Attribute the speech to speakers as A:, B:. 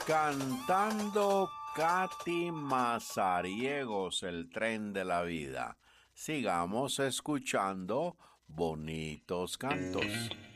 A: Cantando Katy Mazariegos, el tren de la vida. Sigamos escuchando bonitos cantos.